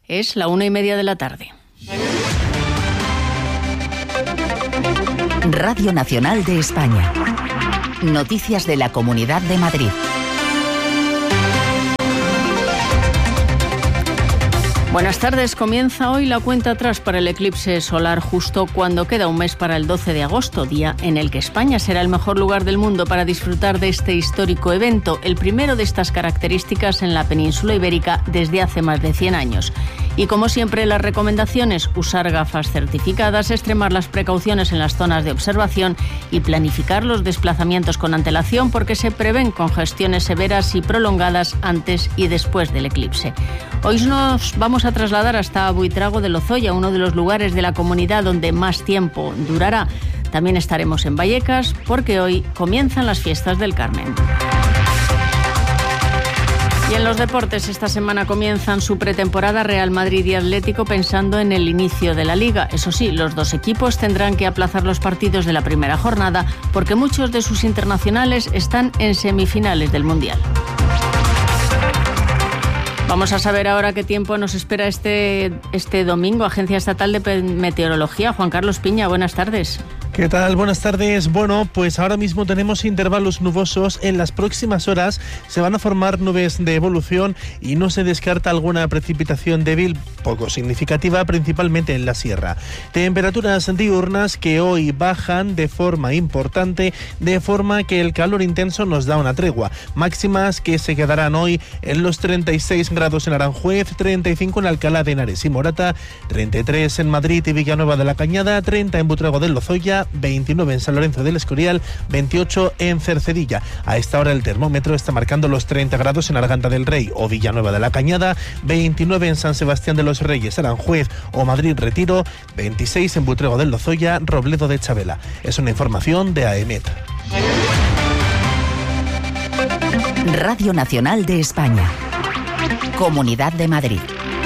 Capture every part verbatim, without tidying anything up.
Es la una y media de la tarde. Radio Nacional de España. Noticias de la Comunidad de Madrid. Buenas tardes. Comienza hoy la cuenta atrás para el eclipse solar justo cuando queda un mes para el doce de agosto, día en el que España será el mejor lugar del mundo para disfrutar de este histórico evento, el primero de estas características en la península ibérica desde hace más de cien años. Y como siempre, las recomendaciones: usar gafas certificadas, extremar las precauciones en las zonas de observación y planificar los desplazamientos con antelación porque se prevén congestiones severas y prolongadas antes y después del eclipse. Hoy nos vamos a trasladar hasta Buitrago de Lozoya, uno de los lugares de la comunidad donde más tiempo durará. También estaremos en Vallecas porque hoy comienzan las fiestas del Carmen. Y en los deportes, esta semana comienzan su pretemporada Real Madrid y Atlético pensando en el inicio de la Liga. Eso sí, los dos equipos tendrán que aplazar los partidos de la primera jornada porque muchos de sus internacionales están en semifinales del Mundial. Vamos a saber ahora qué tiempo nos espera este, este domingo. Agencia Estatal de Meteorología, Juan Carlos Piña, buenas tardes. ¿Qué tal? Buenas tardes. Bueno, pues ahora mismo tenemos intervalos nubosos. En las próximas horas se van a formar nubes de evolución y no se descarta alguna precipitación débil, poco significativa, principalmente en la sierra. Temperaturas diurnas que hoy bajan de forma importante, de forma que el calor intenso nos da una tregua. Máximas que se quedarán hoy en los treinta y seis grados en Aranjuez, treinta y cinco en Alcalá de Henares y Morata, treinta y tres en Madrid y Villanueva de la Cañada, treinta en Buitrago del Lozoya, veintinueve en San Lorenzo del Escorial, veintiocho en Cercedilla. A esta hora el termómetro está marcando los treinta grados en Arganda del Rey o Villanueva de la Cañada, veintinueve en San Sebastián de los Reyes, Aranjuez o Madrid Retiro, veintiséis en Buitrago del Lozoya, Robledo de Chabela. Es una información de AEMET. Radio Nacional de España. Comunidad de Madrid.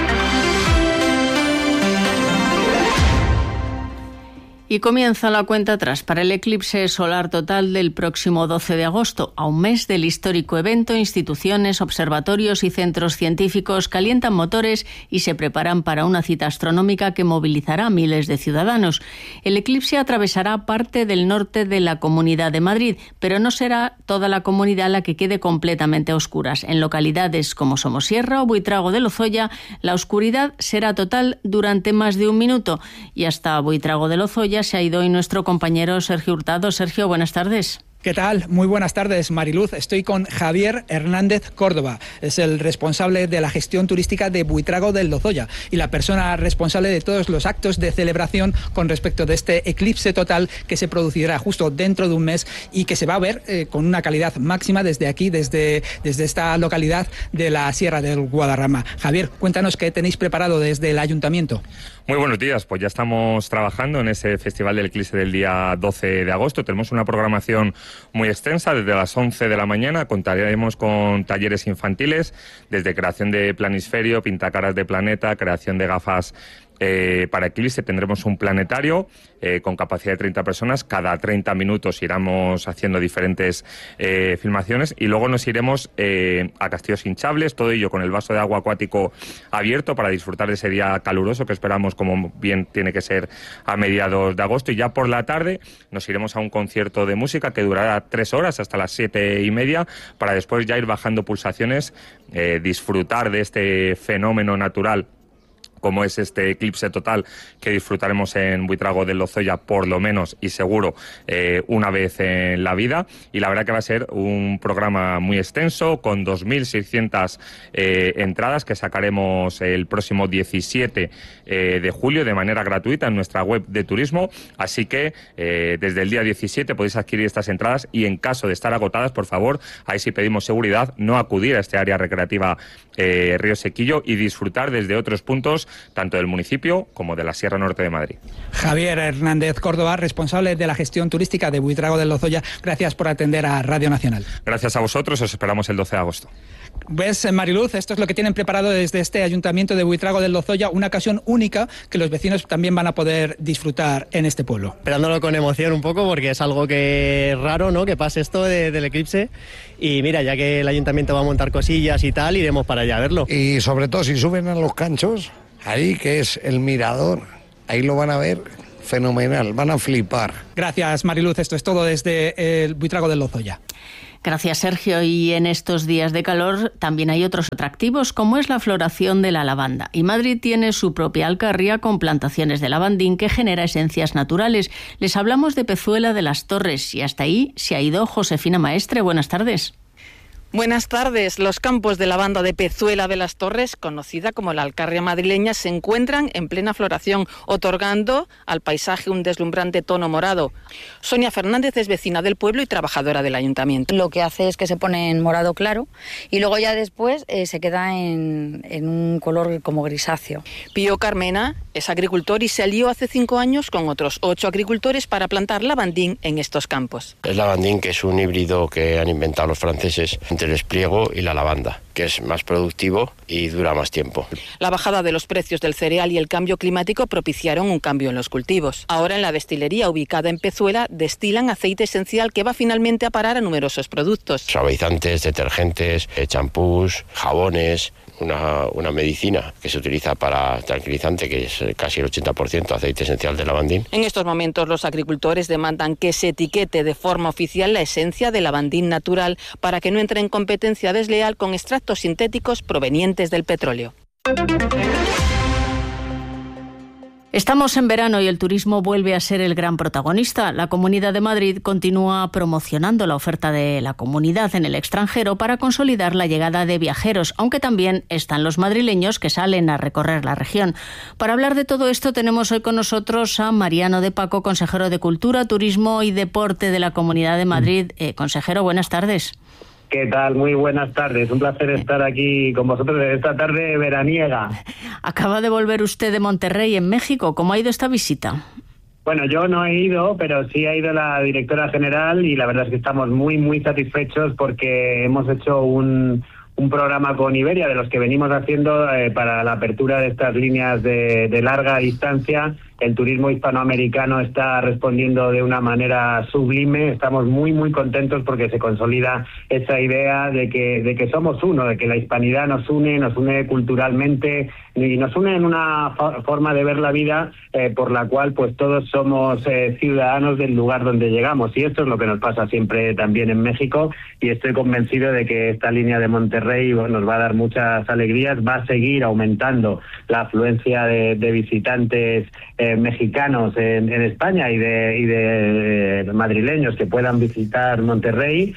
Y comienza la cuenta atrás para el eclipse solar total del próximo doce de agosto. A un mes del histórico evento, instituciones, observatorios y centros científicos calientan motores y se preparan para una cita astronómica que movilizará a miles de ciudadanos. El eclipse atravesará parte del norte de la Comunidad de Madrid, pero no será toda la comunidad la que quede completamente a oscuras. En localidades como Somosierra o Buitrago de Lozoya, la oscuridad será total durante más de un minuto. Y hasta Buitrago de Lozoya se ha ido hoy nuestro compañero Sergio Hurtado. Sergio, buenas tardes. ¿Qué tal? Muy buenas tardes, Mariluz. Estoy con Javier Hernández Córdoba. Es el responsable de la gestión turística de Buitrago del Lozoya y la persona responsable de todos los actos de celebración con respecto de este eclipse total que se producirá justo dentro de un mes y que se va a ver eh, con una calidad máxima desde aquí, desde, desde esta localidad de la Sierra del Guadarrama. Javier, cuéntanos qué tenéis preparado desde el ayuntamiento. Muy buenos días, pues ya estamos trabajando en ese Festival del Eclipse del día doce de agosto. Tenemos una programación muy extensa, desde las once de la mañana contaremos con talleres infantiles, desde creación de planisferio, pintacaras de planeta, creación de gafas Eh, para eclipse. Tendremos un planetario eh, con capacidad de treinta personas. Cada treinta minutos iremos haciendo diferentes eh, filmaciones y luego nos iremos eh, a castillos hinchables, todo ello con el vaso de agua acuático abierto para disfrutar de ese día caluroso que esperamos, como bien tiene que ser, a mediados de agosto. Y ya por la tarde nos iremos a un concierto de música que durará tres horas hasta las siete y media para después ya ir bajando pulsaciones, eh, disfrutar de este fenómeno natural como es este eclipse total que disfrutaremos en Buitrago del Lozoya por lo menos y seguro eh, una vez en la vida. Y la verdad que va a ser un programa muy extenso con dos mil seiscientas eh, entradas que sacaremos el próximo diecisiete eh, de julio de manera gratuita en nuestra web de turismo. Así que eh, desde el día diecisiete podéis adquirir estas entradas y en caso de estar agotadas, por favor, ahí sí pedimos seguridad, no acudir a este área recreativa eh, Río Sequillo y disfrutar desde otros puntos tanto del municipio como de la Sierra Norte de Madrid. Javier Hernández Córdoba, responsable de la gestión turística de Buitrago del Lozoya, gracias por atender a Radio Nacional. Gracias a vosotros, os esperamos el doce de agosto. ¿Ves, Mariluz? Esto es lo que tienen preparado desde este Ayuntamiento de Buitrago del Lozoya, una ocasión única que los vecinos también van a poder disfrutar en este pueblo. Esperándolo con emoción un poco porque es algo que es raro, ¿no?, que pase esto de, del eclipse y mira, ya que el Ayuntamiento va a montar cosillas y tal, iremos para allá a verlo. Y sobre todo si suben a los canchos, ahí que es el mirador, ahí lo van a ver fenomenal, van a flipar. Gracias, Mariluz, esto es todo desde el Buitrago del Lozoya. Gracias, Sergio. Y en estos días de calor también hay otros atractivos, como es la floración de la lavanda. Y Madrid tiene su propia alcarria con plantaciones de lavandín que genera esencias naturales. Les hablamos de Pezuela de las Torres y hasta ahí se ha ido Josefina Maestre. Buenas tardes. Buenas tardes. Los campos de lavanda de Pezuela de las Torres, conocida como la alcarria madrileña, se encuentran en plena floración, otorgando al paisaje un deslumbrante tono morado. Sonia Fernández es vecina del pueblo y trabajadora del ayuntamiento. Lo que hace es que se pone en morado claro y luego ya después eh, se queda en, en un color como grisáceo. Pío Carmena es agricultor y se alió hace cinco años con otros ocho agricultores para plantar lavandín en estos campos. El lavandín, que es un híbrido que han inventado los franceses entre el espliego y la lavanda, que es más productivo y dura más tiempo. La bajada de los precios del cereal y el cambio climático propiciaron un cambio en los cultivos. Ahora en la destilería ubicada en Pezuela destilan aceite esencial que va finalmente a parar a numerosos productos. Suavizantes, detergentes, champús, jabones, una, una medicina que se utiliza para tranquilizante, que es casi el ochenta por ciento aceite esencial de lavandín. En estos momentos los agricultores demandan que se etiquete de forma oficial la esencia de lavandín natural para que no entre en competencia desleal con extractos sintéticos provenientes del petróleo. Estamos en verano y el turismo vuelve a ser el gran protagonista. La Comunidad de Madrid continúa promocionando la oferta de la comunidad en el extranjero para consolidar la llegada de viajeros, aunque también están los madrileños que salen a recorrer la región. Para hablar de todo esto tenemos hoy con nosotros a Mariano de Paco, consejero de Cultura, Turismo y Deporte de la Comunidad de Madrid. Eh, consejero, buenas tardes. ¿Qué tal? Muy buenas tardes. Un placer estar aquí con vosotros esta tarde veraniega. Acaba de volver usted de Monterrey, en México. ¿Cómo ha ido esta visita? Bueno, yo no he ido, pero sí ha ido la directora general y la verdad es que estamos muy, muy satisfechos porque hemos hecho un, un programa con Iberia de los que venimos haciendo eh, para la apertura de estas líneas de, de larga distancia. El turismo hispanoamericano está respondiendo de una manera sublime. Estamos muy, muy contentos porque se consolida esa idea de que, de que somos uno, de que la hispanidad nos une, nos une culturalmente y nos une en una forma de ver la vida eh, por la cual pues todos somos eh, ciudadanos del lugar donde llegamos. Y esto es lo que nos pasa siempre también en México y estoy convencido de que esta línea de Monterrey bueno, nos va a dar muchas alegrías, va a seguir aumentando la afluencia de, de visitantes eh, mexicanos en, en España y de, y de eh, madrileños que puedan visitar Monterrey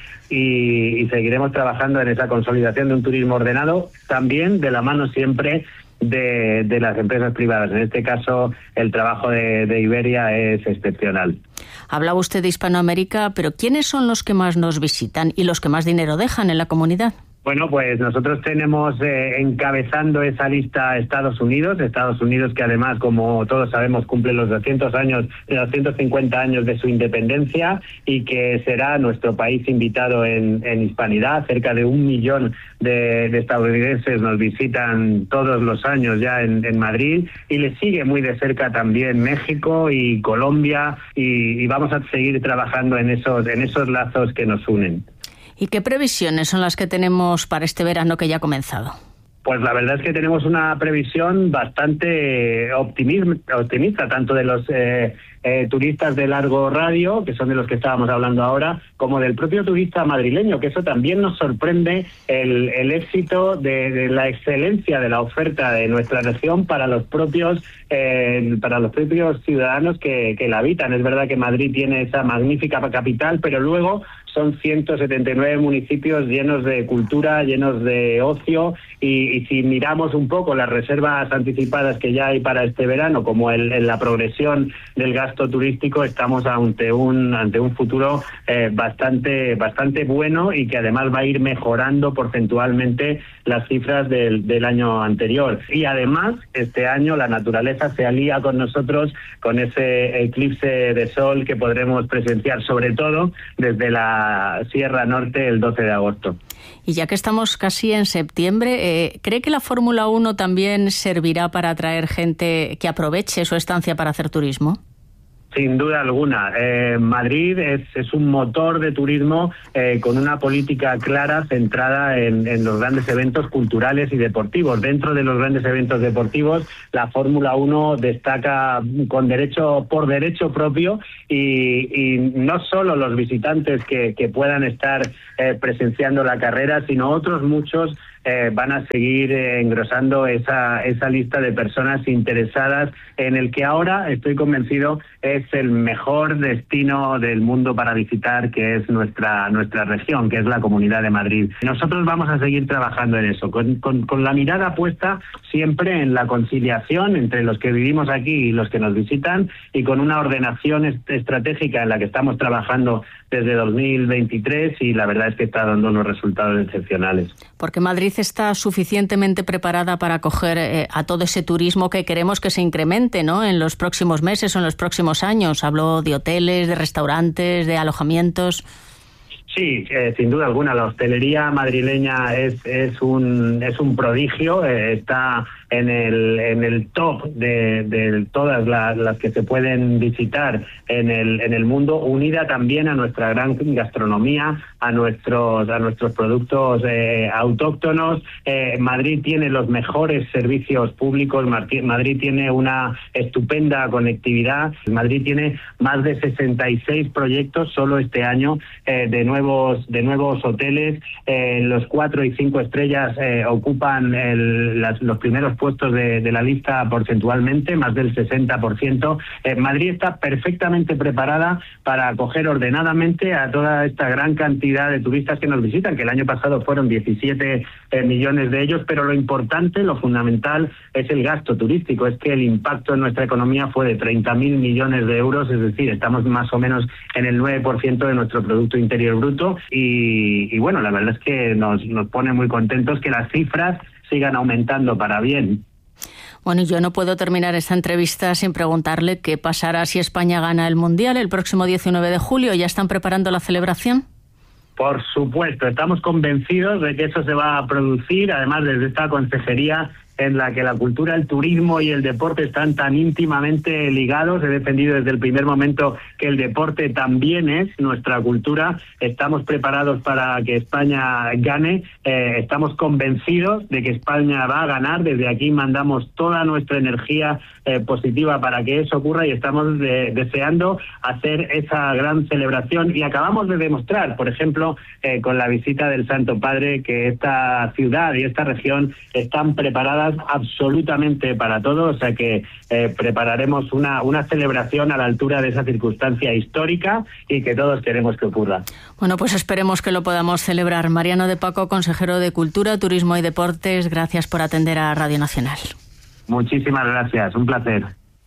y, y seguiremos trabajando en esa consolidación de un turismo ordenado, también de la mano siempre de, de las empresas privadas. En este caso, el trabajo de, de Iberia es excepcional. Hablaba usted de Hispanoamérica, pero ¿quiénes son los que más nos visitan y los que más dinero dejan en la comunidad? Bueno, pues nosotros tenemos eh, encabezando esa lista Estados Unidos, Estados Unidos que además, como todos sabemos, cumple los doscientos años, doscientos cincuenta años de su independencia y que será nuestro país invitado en, en hispanidad. Cerca de un millón de, de estadounidenses nos visitan todos los años ya en, en Madrid y le sigue muy de cerca también México y Colombia y, y vamos a seguir trabajando en esos, en esos lazos que nos unen. ¿Y qué previsiones son las que tenemos para este verano que ya ha comenzado? Pues la verdad es que tenemos una previsión bastante optimista, optimista tanto de los eh, eh, turistas de largo radio, que son de los que estábamos hablando ahora, como del propio turista madrileño, que eso también nos sorprende el, el éxito de, de la excelencia de la oferta de nuestra región para los propios eh, para los propios ciudadanos que, que la habitan. Es verdad que Madrid tiene esa magnífica capital, pero luego son ciento setenta y nueve municipios llenos de cultura, llenos de ocio y, y si miramos un poco las reservas anticipadas que ya hay para este verano, como el, en la progresión del gasto turístico, estamos ante un ante un futuro eh, bastante bastante bueno y que además va a ir mejorando porcentualmente las cifras del, del año anterior. Y además, este año la naturaleza se alía con nosotros con ese eclipse de sol que podremos presenciar, sobre todo desde la Sierra Norte el doce de agosto. Y ya que estamos casi en septiembre, eh, ¿cree que la Fórmula uno también servirá para atraer gente que aproveche su estancia para hacer turismo? Sin duda alguna. Eh, Madrid es, es un motor de turismo eh, con una política clara centrada en, en los grandes eventos culturales y deportivos. Dentro de los grandes eventos deportivos, la Fórmula uno destaca con derecho por derecho propio y, y no solo los visitantes que, que puedan estar eh, presenciando la carrera, sino otros muchos Eh, van a seguir eh, engrosando esa, esa lista de personas interesadas en el que ahora, estoy convencido, es el mejor destino del mundo para visitar, que es nuestra nuestra región, que es la Comunidad de Madrid. Nosotros vamos a seguir trabajando en eso, con, con, con la mirada puesta siempre en la conciliación entre los que vivimos aquí y los que nos visitan, y con una ordenación est- estratégica en la que estamos trabajando desde dos mil veintitrés, y la verdad es que está dando unos resultados excepcionales. Porque Madrid está suficientemente preparada para acoger eh, a todo ese turismo que queremos que se incremente, ¿no?, en los próximos meses o en los próximos años. Hablo de hoteles, de restaurantes, de alojamientos. Sí, eh, sin duda alguna. La hostelería madrileña es es un es un prodigio. Eh, está en el en el top de, de todas las, las que se pueden visitar en el en el mundo, unida también a nuestra gran gastronomía, a nuestros a nuestros productos eh, autóctonos. Eh, Madrid tiene los mejores servicios públicos. Madrid tiene una estupenda conectividad. Madrid tiene más de sesenta y seis proyectos solo este año eh, de nuevo de nuevos hoteles. Eh, los cuatro y cinco estrellas eh, ocupan el, las, los primeros puestos de, de la lista porcentualmente, más del sesenta por ciento. Eh, Madrid está perfectamente preparada para acoger ordenadamente a toda esta gran cantidad de turistas que nos visitan, que el año pasado fueron diecisiete eh, millones de ellos, pero lo importante, lo fundamental, es el gasto turístico. Es que el impacto en nuestra economía fue de treinta mil millones de euros, es decir, estamos más o menos en el nueve por ciento de nuestro Producto Interior Bruto. Y, y bueno, la verdad es que nos, nos pone muy contentos que las cifras sigan aumentando para bien. Bueno, yo no puedo terminar esta entrevista sin preguntarle qué pasará si España gana el Mundial el próximo diecinueve de julio. ¿Ya están preparando la celebración? Por supuesto, estamos convencidos de que eso se va a producir. Además, desde esta consejería en la que la cultura, el turismo y el deporte están tan íntimamente ligados. He defendido desde el primer momento que el deporte también es nuestra cultura. Estamos preparados para que España gane. Eh, estamos convencidos de que España va a ganar. Desde aquí mandamos toda nuestra energía eh, positiva para que eso ocurra, y estamos de, deseando hacer esa gran celebración. Y acabamos de demostrar, por ejemplo, eh, con la visita del Santo Padre, que esta ciudad y esta región están preparadas absolutamente para todo. O sea que eh, prepararemos una, una celebración a la altura de esa circunstancia histórica y que todos queremos que ocurra. Bueno, pues esperemos que lo podamos celebrar. Mariano de Paco, consejero de Cultura, Turismo y Deportes, gracias por atender a Radio Nacional. Muchísimas gracias, un placer.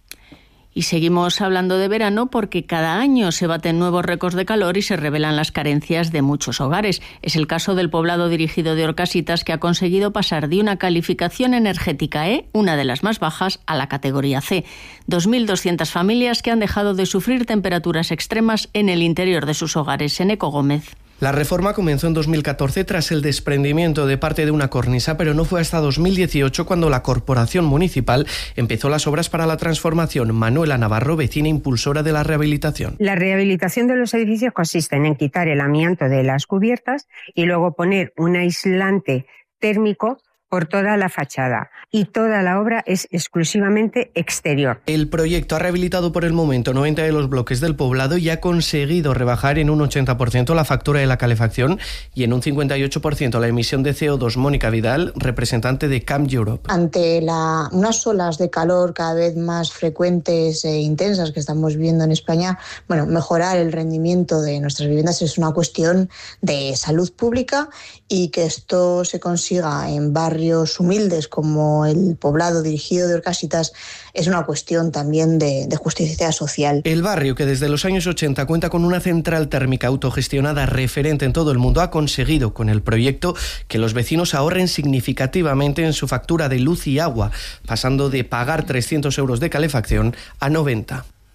Y seguimos hablando de verano porque cada año se baten nuevos récords de calor y se revelan las carencias de muchos hogares. Es el caso del poblado dirigido de Orcasitas, que ha conseguido pasar de una calificación energética E, una de las más bajas, a la categoría C. dos mil doscientas familias que han dejado de sufrir temperaturas extremas en el interior de sus hogares. Eneco Gómez. La reforma comenzó en dos mil catorce tras el desprendimiento de parte de una cornisa, pero no fue hasta dos mil dieciocho cuando la Corporación Municipal empezó las obras para la transformación. Manuela Navarro, vecina impulsora de la rehabilitación. La rehabilitación de los edificios consiste en quitar el amianto de las cubiertas y luego poner un aislante térmico por toda la fachada, y toda la obra es exclusivamente exterior. El proyecto ha rehabilitado por el momento noventa de los bloques del poblado y ha conseguido rebajar en un ochenta por ciento la factura de la calefacción y en un cincuenta y ocho por ciento la emisión de C O dos. Mónica Vidal, representante de Camp Europe. Ante la, unas olas de calor cada vez más frecuentes e intensas que estamos viviendo en España, bueno, mejorar el rendimiento de nuestras viviendas es una cuestión de salud pública, y que esto se consiga en barrios humildes como el poblado dirigido de Orcasitas es una cuestión también de, de justicia social. El barrio, que desde los años ochenta cuenta con una central térmica autogestionada referente en todo el mundo, ha conseguido con el proyecto que los vecinos ahorren significativamente en su factura de luz y agua, pasando de pagar trescientos euros de calefacción a noventa.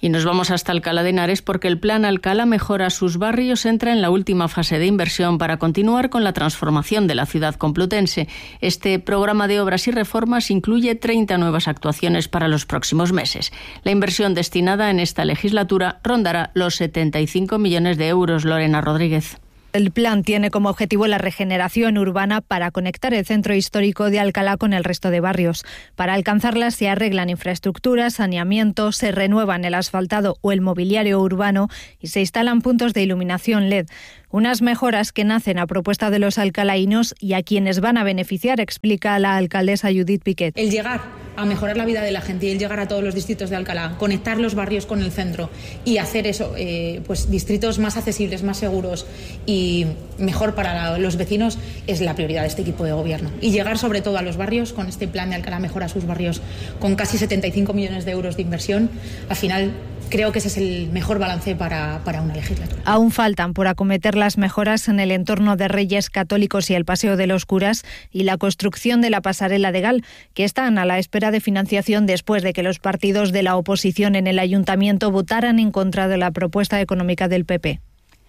Y nos vamos hasta Alcalá de Henares porque el Plan Alcalá Mejora sus barrios entra en la última fase de inversión para continuar con la transformación de la ciudad complutense. Este programa de obras y reformas incluye treinta nuevas actuaciones para los próximos meses. La inversión destinada en esta legislatura rondará los setenta y cinco millones de euros. Lorena Rodríguez. El plan tiene como objetivo la regeneración urbana para conectar el centro histórico de Alcalá con el resto de barrios. Para alcanzarla se arreglan infraestructuras, saneamiento, se renuevan el asfaltado o el mobiliario urbano y se instalan puntos de iluminación L E D. Unas mejoras que nacen a propuesta de los alcalaínos y a quienes van a beneficiar, explica la alcaldesa Judith Piquet. El llegar a mejorar la vida de la gente y el llegar a todos los distritos de Alcalá, conectar los barrios con el centro y hacer eso, eh, pues distritos más accesibles, más seguros y mejor para los vecinos es la prioridad de este equipo de gobierno. Y llegar sobre todo a los barrios con este plan de Alcalá Mejora sus barrios con casi setenta y cinco millones de euros de inversión, al final creo que ese es el mejor balance para, para una legislatura. Aún faltan por acometer las mejoras en el entorno de Reyes Católicos y el Paseo de los Curas y la construcción de la pasarela de Gal, que están a la espera de financiación después de que los partidos de la oposición en el ayuntamiento votaran en contra de la propuesta económica del P P.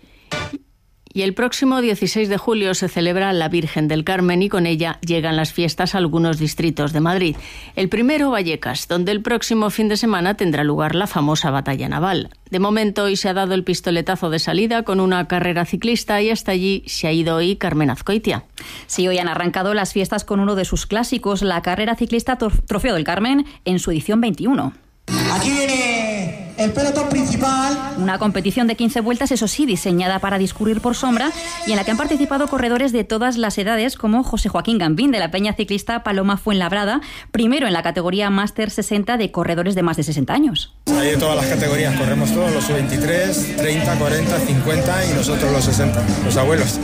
Y el próximo dieciséis de julio se celebra la Virgen del Carmen y con ella llegan las fiestas a algunos distritos de Madrid. El primero, Vallecas, donde el próximo fin de semana tendrá lugar la famosa batalla naval. De momento, hoy se ha dado el pistoletazo de salida con una carrera ciclista y hasta allí se ha ido hoy Carmen Azcoitia. Sí, hoy han arrancado las fiestas con uno de sus clásicos, la carrera ciclista Trofeo del Carmen, en su edición veintiuno. Aquí viene el pelotón principal. Una competición de quince vueltas, eso sí, diseñada para discurrir por sombra y en la que han participado corredores de todas las edades como José Joaquín Gambín de la Peña Ciclista Paloma Fuenlabrada, primero en la categoría Máster sesenta de corredores de más de sesenta años. Hay de todas las categorías, corremos todos, los veintitrés, treinta, cuarenta, cincuenta y nosotros los sesenta, los abuelos.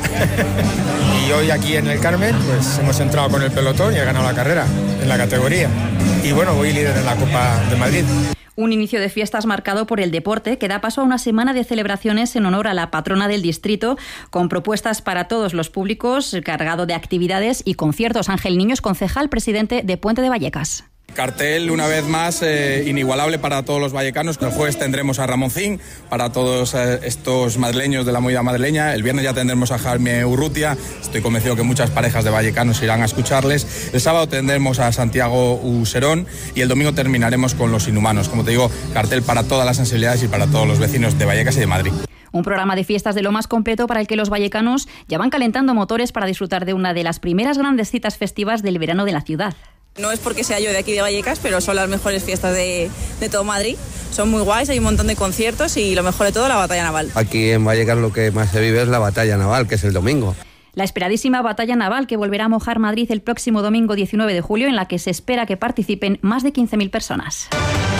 Y hoy aquí en el Carmen pues hemos entrado con el pelotón y he ganado la carrera en la categoría. Y bueno, voy líder en la Copa de Madrid. Un inicio de fiestas marcado por el deporte que da paso a una semana de celebraciones en honor a la patrona del distrito, con propuestas para todos los públicos, cargado de actividades y conciertos. Ángel Niños, concejal presidente de Puente de Vallecas. Cartel, una vez más, eh, inigualable para todos los vallecanos. El jueves tendremos a Ramoncín, para todos eh, estos madrileños de la movida madrileña. El viernes ya tendremos a Jaime Urrutia. Estoy convencido que muchas parejas de vallecanos irán a escucharles. El sábado tendremos a Santiago Userón y el domingo terminaremos con Los Inhumanos. Como te digo, cartel para todas las sensibilidades y para todos los vecinos de Vallecas y de Madrid. Un programa de fiestas de lo más completo para el que los vallecanos ya van calentando motores para disfrutar de una de las primeras grandes citas festivas del verano de la ciudad. No es porque sea yo de aquí de Vallecas, pero son las mejores fiestas de, de todo Madrid. Son muy guays, hay un montón de conciertos y lo mejor de todo, la batalla naval. Aquí en Vallecas lo que más se vive es la batalla naval, que es el domingo. La esperadísima batalla naval que volverá a mojar Madrid el próximo domingo diecinueve de julio, en la que se espera que participen más de quince mil personas.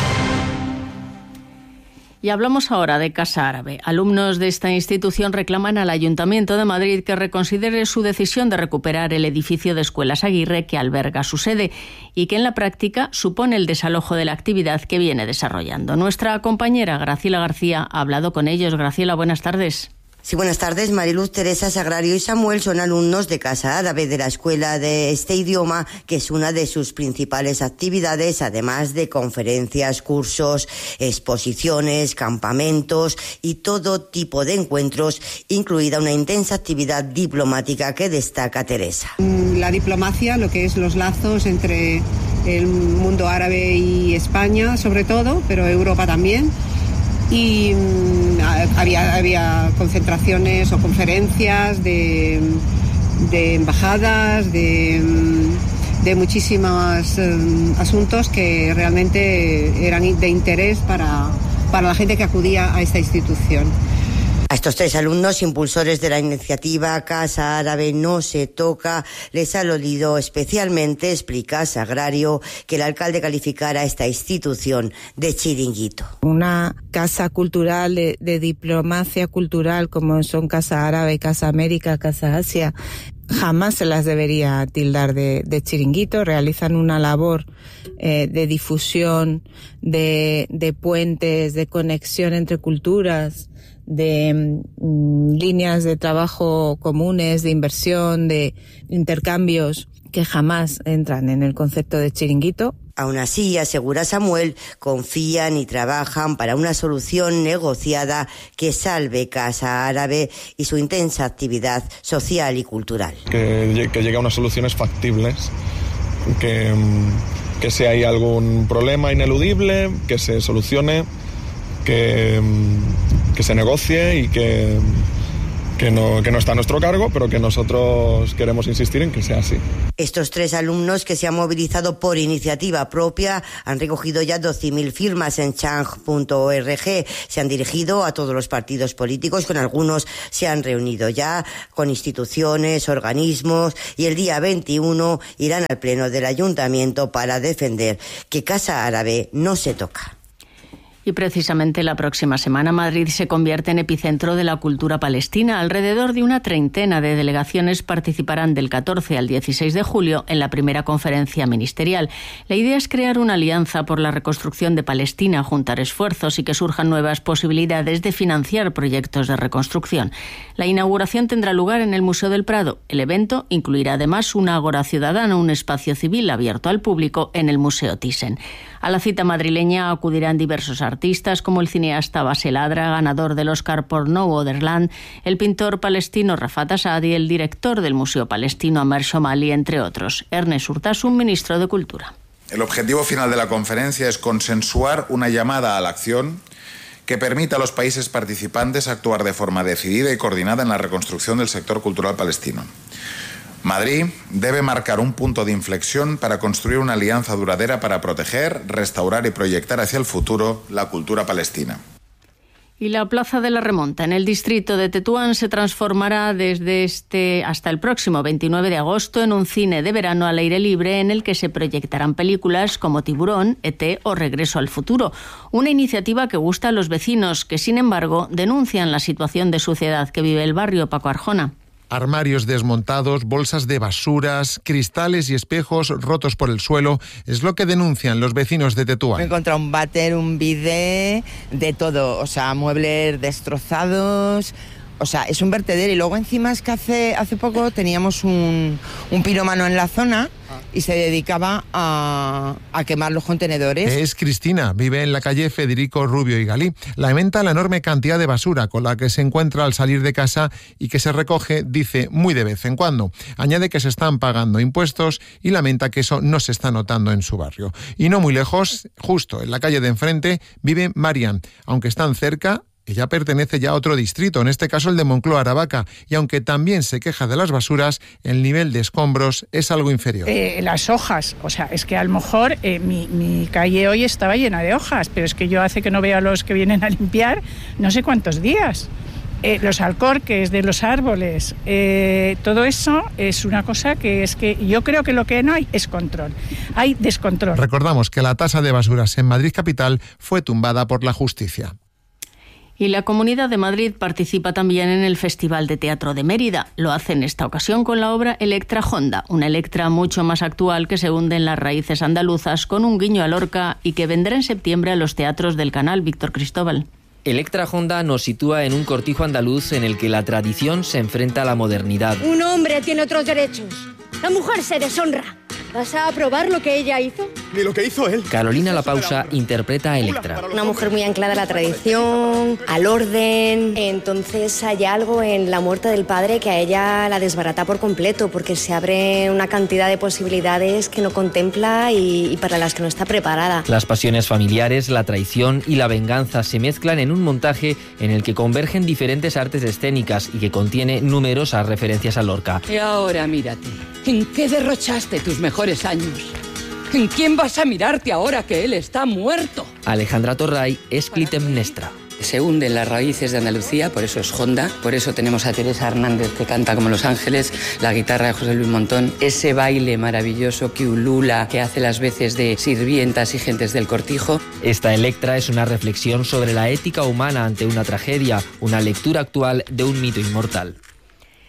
Y hablamos ahora de Casa Árabe. Alumnos de esta institución reclaman al Ayuntamiento de Madrid que reconsidere su decisión de recuperar el edificio de Escuelas Aguirre que alberga su sede y que en la práctica supone el desalojo de la actividad que viene desarrollando. Nuestra compañera Graciela García ha hablado con ellos. Graciela, buenas tardes. Sí, buenas tardes. Mariluz, Teresa, Sagrario y Samuel son alumnos de Casa Árabe, de la escuela de este idioma, que es una de sus principales actividades, además de conferencias, cursos, exposiciones, campamentos y todo tipo de encuentros, incluida una intensa actividad diplomática que destaca Teresa. La diplomacia, lo que es los lazos entre el mundo árabe y España, sobre todo, pero Europa también. Y um, había, había concentraciones o conferencias de, de embajadas, de, de muchísimos um, asuntos que realmente eran de interés para, para la gente que acudía a esta institución. A estos tres alumnos, impulsores de la iniciativa Casa Árabe no se toca, les ha dolido especialmente, explica Sagrario, que el alcalde calificara a esta institución de chiringuito. Una casa cultural, de, de diplomacia cultural, como son Casa Árabe, Casa América, Casa Asia, jamás se las debería tildar de, de chiringuito. Realizan una labor eh, de difusión, de, de puentes, de conexión entre culturas, de mm, líneas de trabajo comunes, de inversión, de intercambios que jamás entran en el concepto de chiringuito. Aún así, asegura Samuel, confían y trabajan para una solución negociada que salve Casa Árabe y su intensa actividad social y cultural. Que, que llegue a unas soluciones factibles, que, que si hay algún problema ineludible, que se solucione, que, que se negocie y que... Que no, que no está a nuestro cargo, pero que nosotros queremos insistir en que sea así. Estos tres alumnos que se han movilizado por iniciativa propia han recogido ya doce mil firmas en change punto org. Se han dirigido a todos los partidos políticos, con algunos se han reunido ya, con instituciones, organismos, y el día veintiuno irán al pleno del ayuntamiento para defender que Casa Árabe no se toca. Y precisamente la próxima semana Madrid se convierte en epicentro de la cultura palestina. Alrededor de una treintena de delegaciones participarán del catorce al dieciséis de julio en la primera conferencia ministerial. La idea es crear una alianza por la reconstrucción de Palestina, juntar esfuerzos y que surjan nuevas posibilidades de financiar proyectos de reconstrucción. La inauguración tendrá lugar en el Museo del Prado. El evento incluirá además una ágora ciudadana, un espacio civil abierto al público en el Museo Thyssen. A la cita madrileña acudirán diversos artistas como el cineasta Basel Adra, ganador del Oscar por Nomadland, el pintor palestino Rafat Assad y el director del Museo Palestino Amer Shomali, entre otros. Ernest Urtasun, ministro de Cultura. El objetivo final de la conferencia es consensuar una llamada a la acción que permita a los países participantes actuar de forma decidida y coordinada en la reconstrucción del sector cultural palestino. Madrid debe marcar un punto de inflexión para construir una alianza duradera para proteger, restaurar y proyectar hacia el futuro la cultura palestina. Y la Plaza de la Remonta en el distrito de Tetuán se transformará desde este hasta el próximo veintinueve de agosto en un cine de verano al aire libre en el que se proyectarán películas como Tiburón, E T o Regreso al futuro. Una iniciativa que gusta a los vecinos, que sin embargo denuncian la situación de suciedad que vive el barrio. Paco Arjona. Armarios desmontados, bolsas de basuras, cristales y espejos rotos por el suelo, es lo que denuncian los vecinos de Tetuán. Me he encontrado un váter, un bidé, de todo, o sea, muebles destrozados. O sea, es un vertedero. Y luego encima es que hace, hace poco teníamos un, un pirómano en la zona y se dedicaba a, a quemar los contenedores. Es Cristina, vive en la calle Federico Rubio y Galí. Lamenta la enorme cantidad de basura con la que se encuentra al salir de casa y que se recoge, dice, muy de vez en cuando. Añade que se están pagando impuestos y lamenta que eso no se está notando en su barrio. Y no muy lejos, justo en la calle de enfrente, vive Marian. Aunque están cerca, ella pertenece ya a otro distrito, en este caso el de Moncloa Aravaca, y aunque también se queja de las basuras, el nivel de escombros es algo inferior. Eh, las hojas, o sea, es que a lo mejor eh, mi, mi calle hoy estaba llena de hojas, pero es que yo hace que no veo a los que vienen a limpiar no sé cuántos días. Eh, los alcorques de los árboles, eh, todo eso es una cosa que es que yo creo que lo que no hay es control, hay descontrol. Recordamos que la tasa de basuras en Madrid capital fue tumbada por la justicia. Y la Comunidad de Madrid participa también en el Festival de Teatro de Mérida. Lo hace en esta ocasión con la obra Electra Honda, una Electra mucho más actual que se hunde en las raíces andaluzas con un guiño a Lorca y que vendrá en septiembre a los teatros del Canal. Víctor Cristóbal. Electra Honda nos sitúa en un cortijo andaluz en el que la tradición se enfrenta a la modernidad. Un hombre tiene otros derechos. La mujer se deshonra. ¿Vas a aprobar lo que ella hizo? Ni lo que hizo él. Carolina La Pausa interpreta a Electra. Una mujer muy anclada a la tradición, al orden. Entonces hay algo en la muerte del padre que a ella la desbarata por completo, porque se abre una cantidad de posibilidades que no contempla y, y para las que no está preparada. Las pasiones familiares, la traición y la venganza se mezclan en un montaje en el que convergen diferentes artes escénicas y que contiene numerosas referencias a Lorca. Y ahora mírate, ¿en qué derrochaste tus mejores años? ¿En quién vas a mirarte ahora que él está muerto? Alejandra Torray es Clitemnestra. Se hunden las raíces de Andalucía, por eso es Honda, por eso tenemos a Teresa Hernández que canta como Los Ángeles, la guitarra de José Luis Montón, ese baile maravilloso que ulula, que hace las veces de sirvientas y gentes del cortijo. Esta Electra es una reflexión sobre la ética humana ante una tragedia, una lectura actual de un mito inmortal.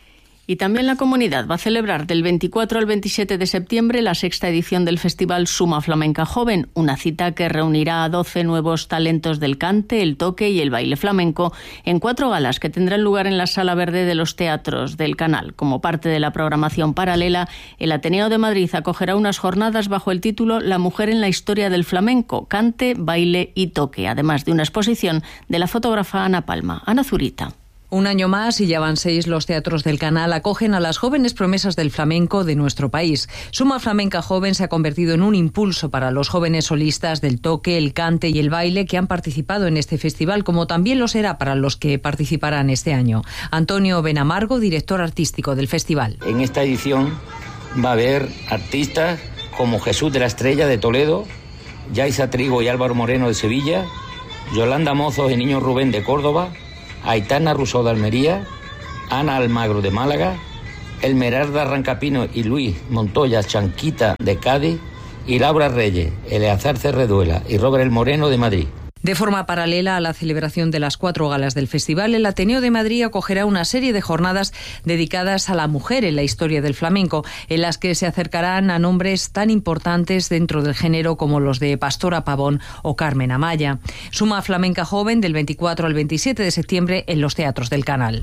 Y también la comunidad va a celebrar del veinticuatro al veintisiete de septiembre la sexta edición del Festival Suma Flamenca Joven, una cita que reunirá a doce nuevos talentos del cante, el toque y el baile flamenco en cuatro galas que tendrán lugar en la Sala Verde de los Teatros del Canal. Como parte de la programación paralela, el Ateneo de Madrid acogerá unas jornadas bajo el título La mujer en la historia del flamenco, cante, baile y toque, además de una exposición de la fotógrafa Ana Palma. Ana Zurita. Un año más y ya van seis, los teatros del Canal acogen a las jóvenes promesas del flamenco de nuestro país. Suma Flamenca Joven se ha convertido en un impulso para los jóvenes solistas del toque, el cante y el baile que han participado en este festival, como también lo será para los que participarán este año. Antonio Benamargo, director artístico del festival. En esta edición va a haber artistas como Jesús de la Estrella de Toledo, Yaisa Trigo y Álvaro Moreno de Sevilla, Yolanda Mozos y Niño Rubén de Córdoba, Aitana Rousseau de Almería, Ana Almagro de Málaga, Elmerarda Rancapino y Luis Montoya Chanquita de Cádiz y Laura Reyes, Eleazar Cerreduela y Robert El Moreno de Madrid. De forma paralela a la celebración de las cuatro galas del festival, el Ateneo de Madrid acogerá una serie de jornadas dedicadas a la mujer en la historia del flamenco, en las que se acercarán a nombres tan importantes dentro del género como los de Pastora Pavón o Carmen Amaya. Suma Flamenca Joven del veinticuatro al veintisiete de septiembre en los Teatros del Canal.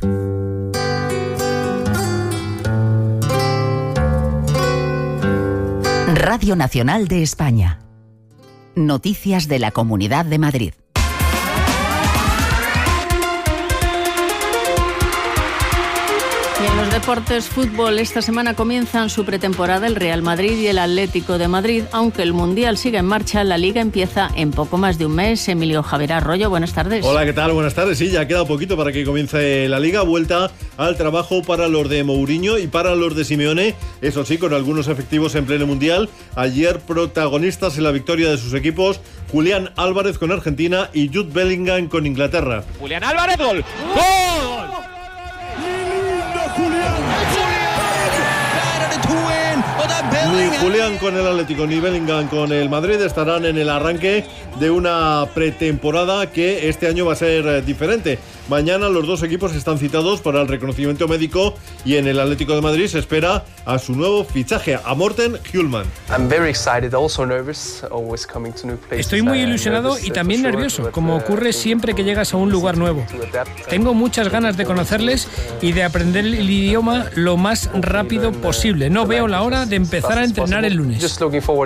Radio Nacional de España. Noticias de la Comunidad de Madrid. Y en los deportes, fútbol, esta semana comienzan su pretemporada el Real Madrid y el Atlético de Madrid. Aunque el Mundial sigue en marcha, la Liga empieza en poco más de un mes. Emilio Javier Arroyo, buenas tardes. Hola, ¿qué tal? Buenas tardes. Sí, ya queda poquito para que comience la Liga. Vuelta al trabajo para los de Mourinho y para los de Simeone. Eso sí, con algunos efectivos en pleno Mundial. Ayer protagonistas en la victoria de sus equipos, Julián Álvarez con Argentina y Jude Bellingham con Inglaterra. Julián Álvarez, gol. ¡Gol! Ni Julián con el Atlético ni Bellingham con el Madrid estarán en el arranque de una pretemporada que este año va a ser diferente. Mañana los dos equipos están citados para el reconocimiento médico y en el Atlético de Madrid se espera a su nuevo fichaje, a Morten Hjulman. Estoy muy ilusionado y también nervioso, como ocurre siempre que llegas a un lugar nuevo. Tengo muchas ganas de conocerles y de aprender el idioma lo más rápido posible. No veo la hora de empezar a entrenar el lunes.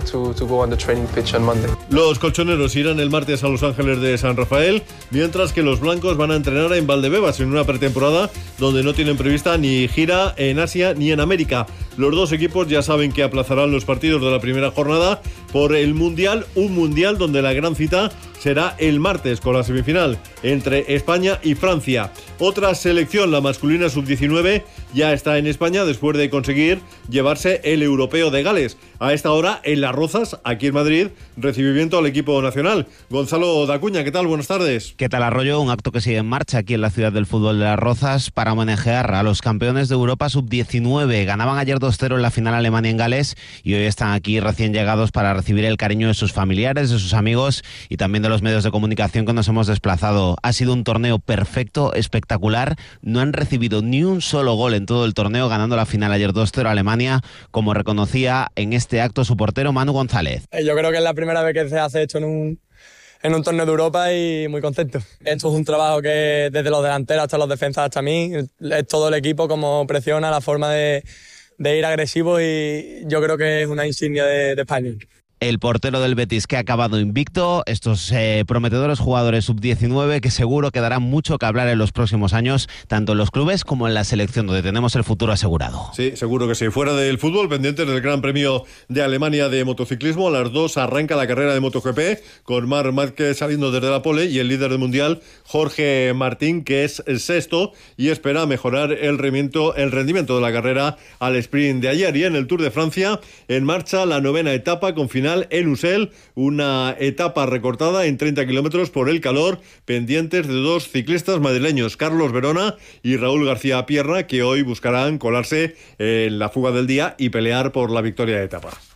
Los colchoneros irán el martes a Los Ángeles de San Rafael, mientras que los blancos van a entrenar en Valdebebas en una pretemporada donde no tienen prevista ni gira en Asia ni en América. Los dos equipos ya saben que aplazarán los partidos de la primera jornada por el Mundial, un Mundial donde la gran cita será el martes con la semifinal entre España y Francia. Otra selección, la masculina sub diecinueve, ya está en España después de conseguir llevarse el Europeo de Gales. A esta hora, en Las Rozas, aquí en Madrid, recibimiento al equipo nacional. Gonzalo Dacuña, ¿qué tal? Buenas tardes. ¿Qué tal, Arroyo? Un acto que sigue en marcha aquí en la ciudad del fútbol de Las Rozas para homenajear a los campeones de Europa sub diecinueve. Ganaban ayer dos cero en la final Alemania en Gales y hoy están aquí recién llegados para recibir el cariño de sus familiares, de sus amigos y también de los medios de comunicación que nos hemos desplazado. Ha sido un torneo perfecto, espectacular. No han recibido ni un solo gol en todo el torneo, ganando la final ayer dos cero a Alemania, como reconocía en este acto su portero Manu González. Yo creo que es la primera vez que se hace esto en un, en un torneo de Europa y muy contento. Esto es un trabajo que desde los delanteros hasta los defensas hasta mí, es todo el equipo como presiona, la forma de, de ir agresivo y yo creo que es una insignia de, de España. El portero del Betis que ha acabado invicto, estos eh, prometedores jugadores sub diecinueve que seguro que darán mucho que hablar en los próximos años, tanto en los clubes como en la selección, donde tenemos el futuro asegurado. Sí, seguro que sí. Fuera del fútbol, pendientes del Gran Premio de Alemania de motociclismo, a las dos arranca la carrera de MotoGP, con Marc Márquez saliendo desde la pole y el líder del mundial, Jorge Martín, que es el sexto y espera mejorar el rendimiento, el rendimiento de la carrera al sprint de ayer. Y en el Tour de Francia, en marcha la novena etapa con final en Usel, una etapa recortada en treinta kilómetros por el calor, pendientes de dos ciclistas madrileños, Carlos Verona y Raúl García Pierna, que hoy buscarán colarse en la fuga del día y pelear por la victoria de etapa.